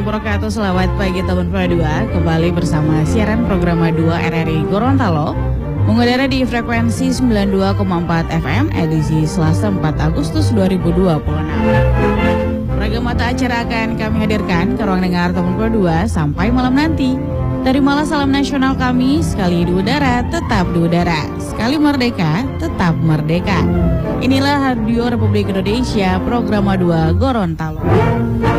wabarakatuh. Selamat pagi tahun 2022. Kembali bersama siaran program 2 RRI Gorontalo mengudara di frekuensi 92,4 FM edisi Selasa 4 Agustus 2026. Ragam mata acara akan kami hadirkan ke ruang dengar tahun 2022 sampai malam nanti. Dari Malang salam nasional kami, sekali di udara, tetap di udara. Sekali merdeka, tetap merdeka. Inilah Radio Republik Indonesia, program 2 Gorontalo.